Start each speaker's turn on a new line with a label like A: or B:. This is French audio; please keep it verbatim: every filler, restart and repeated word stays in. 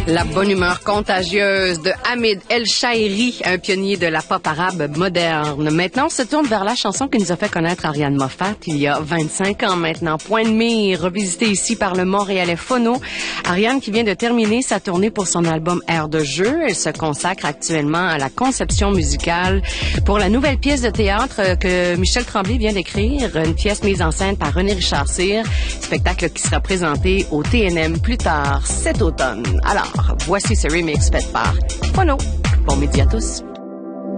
A: La bonne humeur contagieuse de Hamid El Shaeri, un pionnier de la pop arabe moderne. Maintenant, on se tourne vers la chanson qui nous a fait connaître Ariane Moffat il y a vingt-cinq ans maintenant. Point de mire, revisité ici par le Montréalais Phono. Ariane qui vient de terminer sa tournée pour son album Air de jeu. Elle se consacre actuellement à la conception musicale pour la nouvelle pièce de théâtre que Michel Tremblay vient d'écrire. Une pièce mise en scène par René Richard Cyr. Spectacle qui sera présenté au T N M plus tard cet automne. Alors, voici ce remix fait par Phono. Bon midi à tous.